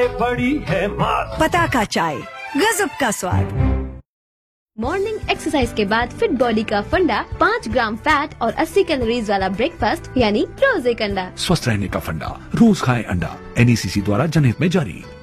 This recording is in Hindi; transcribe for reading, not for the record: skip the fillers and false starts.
बड़ी है मात। पताका चाय, गजब का स्वाद। मॉर्निंग एक्सरसाइज के बाद फिट बॉडी का फंडा, 5 ग्राम फैट और 80 कैलोरीज वाला ब्रेकफास्ट यानी रोज एक अंडा। स्वस्थ रहने का फंडा, रोज खाएं अंडा। NECC द्वारा जनहित में जारी।